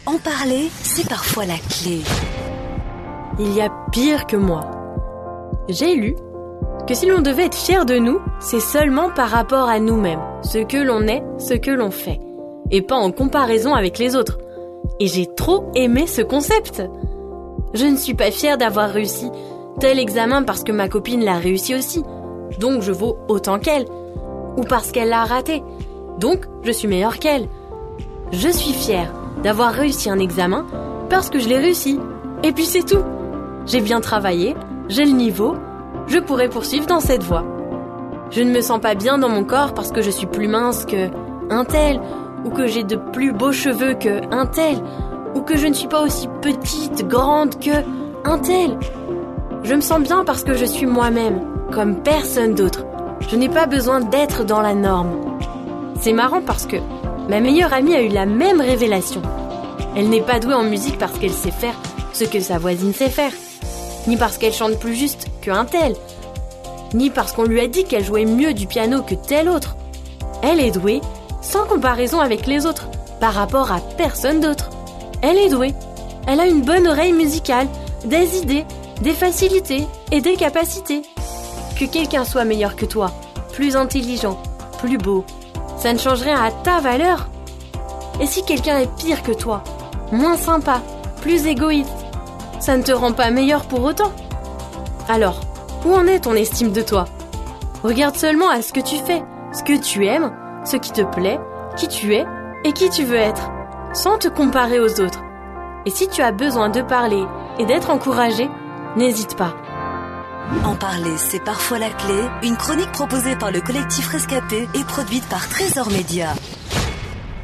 En parler, c'est parfois la clé. Il y a pire que moi. J'ai lu que si l'on devait être fier de nous, c'est seulement par rapport à nous-mêmes, ce que l'on est, ce que l'on fait, et pas en comparaison avec les autres. Et j'ai trop aimé ce concept. Je ne suis pas fière d'avoir réussi tel examen parce que ma copine l'a réussi aussi, donc je vaux autant qu'elle, ou parce qu'elle l'a raté, donc je suis meilleure qu'elle. Je suis fière d'avoir réussi un examen parce que je l'ai réussi, et puis c'est tout. J'ai bien travaillé, j'ai le niveau, je pourrais poursuivre dans cette voie. Je ne me sens pas bien dans mon corps parce que je suis plus mince que un tel, ou que j'ai de plus beaux cheveux que un tel, ou que je ne suis pas aussi petite, grande que un tel. Je me sens bien parce que je suis moi-même, comme personne d'autre. Je n'ai pas besoin d'être dans la norme. C'est marrant parce que ma meilleure amie a eu la même révélation. Elle n'est pas douée en musique parce qu'elle sait faire ce que sa voisine sait faire, ni parce qu'elle chante plus juste qu'un tel, ni parce qu'on lui a dit qu'elle jouait mieux du piano que tel autre. Elle est douée sans comparaison avec les autres, par rapport à personne d'autre. Elle est douée. Elle a une bonne oreille musicale, des idées, des facilités et des capacités. Que quelqu'un soit meilleur que toi, plus intelligent, plus beau, ça ne change rien à ta valeur. Et si quelqu'un est pire que toi, moins sympa, plus égoïste, ça ne te rend pas meilleur pour autant. Alors, où en est ton estime de toi ? Regarde seulement à ce que tu fais, ce que tu aimes, ce qui te plaît, qui tu es et qui tu veux être, sans te comparer aux autres. Et si tu as besoin de parler et d'être encouragé, n'hésite pas. En parler, c'est parfois la clé. Une chronique proposée par le collectif Rescapé et produite par Trésor Média.